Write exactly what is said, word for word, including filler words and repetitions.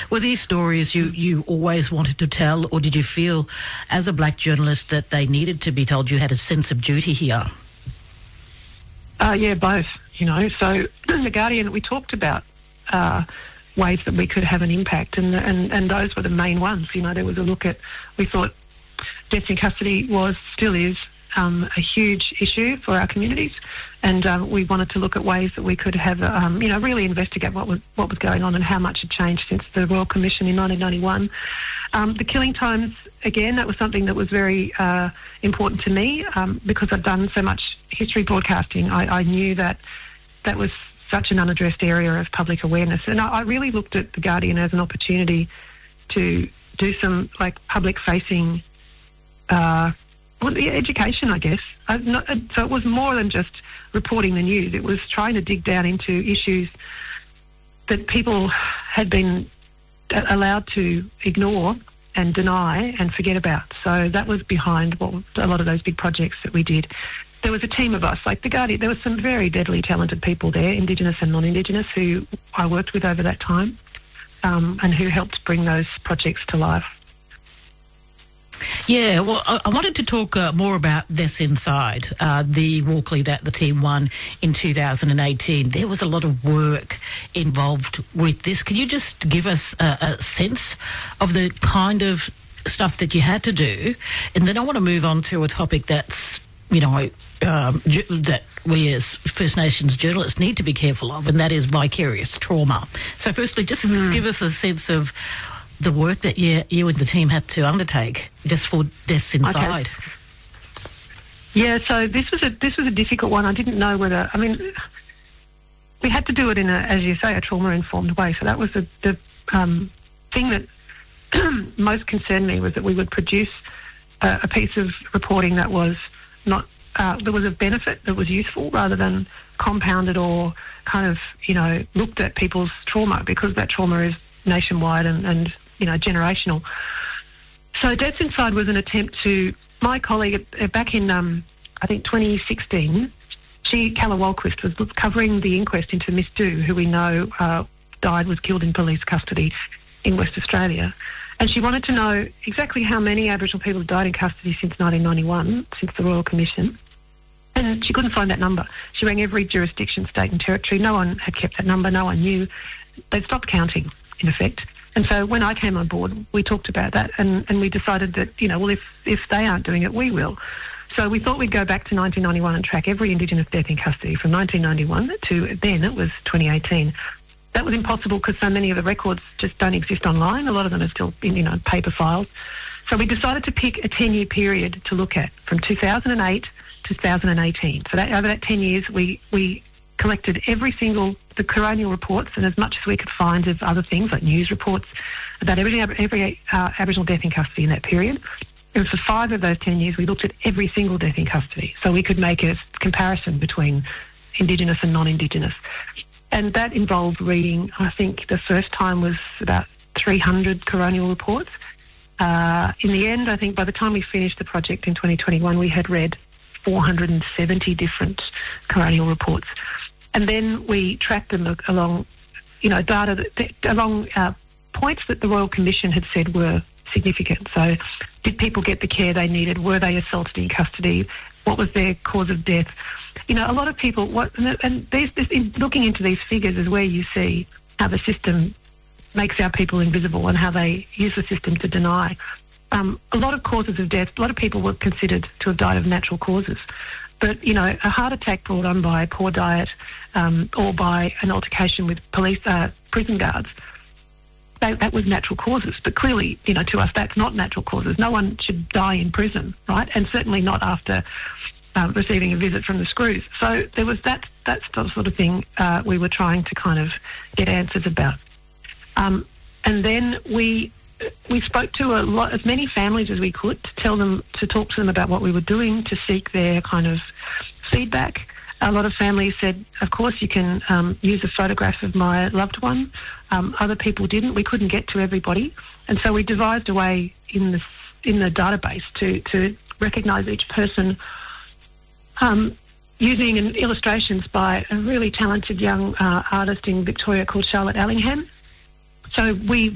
Were these stories you, you always wanted to tell, or did you feel, as a black journalist, that they needed to be told? You had a sense of duty here? Uh, yeah, both, you know. So in The Guardian, we talked about uh, ways that we could have an impact, and, and, and those were the main ones. You know, there was a look at, we thought death in custody was, still is, um, a huge issue for our communities, and um, we wanted to look at ways that we could have, um, you know, really investigate what was what was going on and how much had changed since the Royal Commission in nineteen ninety-one. Um, the killing times, again, that was something that was very uh, important to me um, because I've done so much history broadcasting. I, I knew that that was such an unaddressed area of public awareness, and I, I really looked at The Guardian as an opportunity to do some like public-facing uh, well, education, I guess. I, not, so it was more than just reporting the news. It was trying to dig down into issues that people had been allowed to ignore and deny and forget about. So that was behind what a lot of those big projects that we did. There was a team of us, like The Guardian. There were some very deadly talented people there, Indigenous and non-Indigenous, who I worked with over that time, um, and who helped bring those projects to life. Yeah, well, I, I wanted to talk uh, more about This Inside, uh, the Walkley that the team won in two thousand eighteen. There was a lot of work involved with this. Can you just give us a, a sense of the kind of stuff that you had to do? And then I want to move on to a topic that's, you know, um, ju- that we as First Nations journalists need to be careful of, and that is vicarious trauma. So firstly, just mm. give us a sense of the work that you, you and the team had to undertake just for Deaths Inside. Okay. Yeah, so this was a this was a difficult one. I didn't know whether, I mean, we had to do it in a, as you say, a trauma-informed way. So that was the, the um, thing that most concerned me, was that we would produce a, a piece of reporting that was not, uh, there was a benefit that was useful rather than compounded or kind of, you know, looked at people's trauma, because that trauma is nationwide and, and you know, generational. So Deaths Inside was an attempt to, my colleague uh, back in, um, I think, twenty sixteen, she, Calla Walquist, was covering the inquest into Miss Du, who we know uh, died, was killed in police custody in West Australia. And she wanted to know exactly how many Aboriginal people had died in custody since nineteen ninety-one, since the Royal Commission. And she couldn't find that number. She rang every jurisdiction, state and territory. No one had kept that number. No one knew. They'd stopped counting, in effect. And so when I came on board, we talked about that, and, and we decided that, you know, well, if, if they aren't doing it, we will. So we thought we'd go back to nineteen ninety-one and track every Indigenous death in custody from nineteen ninety-one to then it was twenty eighteen. That was impossible because so many of the records just don't exist online. A lot of them are still in, you know, paper files. So we decided to pick a ten-year period to look at, from two thousand eight to two thousand eighteen. So that, over that ten years, we, we collected every single, the coronial reports, and as much as we could find of other things like news reports about every, every uh, Aboriginal death in custody in that period. And for five of those ten years, we looked at every single death in custody, so we could make a comparison between Indigenous and non-Indigenous. And that involved reading, I think the first time was about three hundred coronial reports. Uh, in the end, I think by the time we finished the project in twenty twenty-one, we had read four hundred seventy different coronial reports. And then we tracked them along, you know, data that, that, along uh, points that the Royal Commission had said were significant. So did people get the care they needed? Were they assaulted in custody? What was their cause of death? You know, a lot of people, what, and these, this, in looking into these figures is where you see how the system makes our people invisible and how they use the system to deny. Um, a lot of causes of death, a lot of people were considered to have died of natural causes. But, you know, a heart attack brought on by poor diet um, or by an altercation with police, uh, prison guards, that, that was natural causes. But clearly, you know, to us, that's not natural causes. No one should die in prison, right? And certainly not after uh, receiving a visit from the Screws. So there was that, that sort of thing uh, we were trying to kind of get answers about. Um, and then we... We spoke to a lot, as many families as we could, to tell them, to talk to them about what we were doing, to seek their kind of feedback. A lot of families said, of course you can um, use a photograph of my loved one. Um, other people didn't. We couldn't get to everybody. And so we devised a way in the, in the database to, to recognise each person um, using an, illustrations by a really talented young uh, artist in Victoria called Charlotte Allingham. So we